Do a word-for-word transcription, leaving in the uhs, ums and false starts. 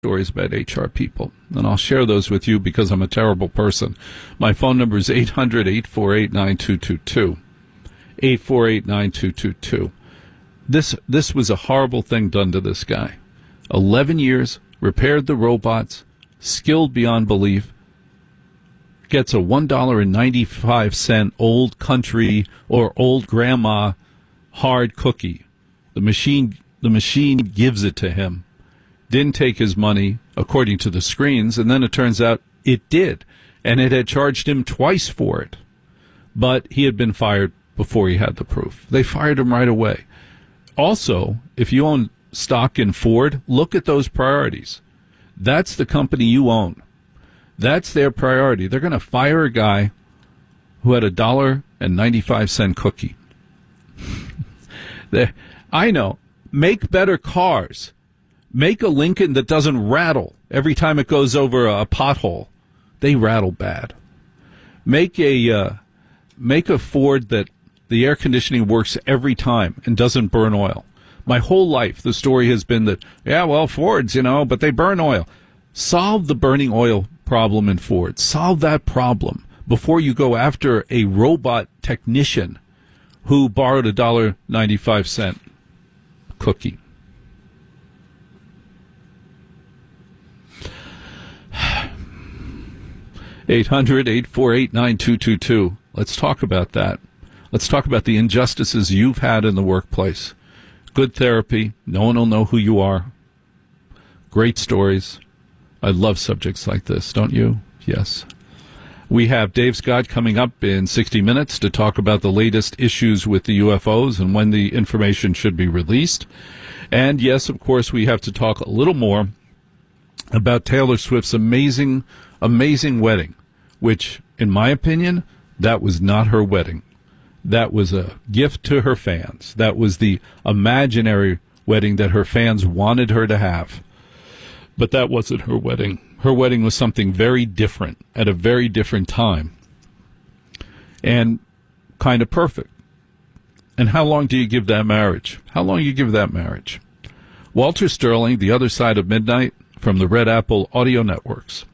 stories about H R people, and I'll share those with you because I'm a terrible person. My phone number is eight hundred, eight four eight, nine two two two. eight four eight, nine two two two. This, this was a horrible thing done to this guy. eleven years, repaired the robots, skilled beyond belief, gets a one dollar and ninety-five cent old country or old grandma hard cookie. The machine, the machine gives it to him. Didn't take his money, according to the screens, and then it turns out it did, and it had charged him twice for it. But he had been fired before he had the proof. They fired him right away. Also, if you own stock in Ford, look at those priorities. That's the company you own. That's their priority. They're going to fire a guy who had a dollar and ninety-five cent cookie. I know. Make better cars. Make a Lincoln that doesn't rattle every time it goes over a, a pothole. They rattle bad. Make a uh, make a Ford that the air conditioning works every time and doesn't burn oil. My whole life, the story has been that, yeah, well, Fords, you know, but they burn oil. Solve the burning oil problem in Ford. Solve that problem before you go after a robot technician who borrowed a dollar ninety-five cent cookie. eight hundred, eight four eight, nine two two two. Let's talk about that. Let's talk about the injustices you've had in the workplace. Good therapy. No one will know who you are. Great stories. I love subjects like this, don't you? Yes. We have Dave Scott coming up in sixty minutes to talk about the latest issues with the U F Os and when the information should be released. And yes, of course, we have to talk a little more about Taylor Swift's amazing, amazing wedding, which, in my opinion, that was not her wedding. That was a gift to her fans. That was the imaginary wedding that her fans wanted her to have. But that wasn't her wedding. Her wedding was something very different at a very different time. And kind of perfect. And how long do you give that marriage? How long do you give that marriage? Walter Sterling, The Other Side of Midnight, from the Red Apple Audio Networks.